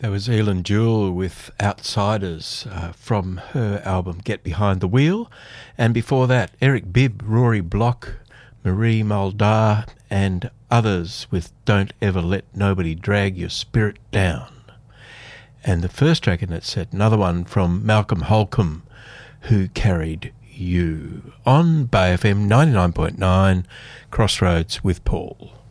That was Elin Jewell with Outsiders from her album Get Behind the Wheel. And before that, Eric Bibb, Rory Block, Marie Muldaur and others with Don't Ever Let Nobody Drag Your Spirit Down. And the first track in that set, another one from Malcolm Holcomb, Who Carried You, on Bay FM 99.9, Crossroads with Paul.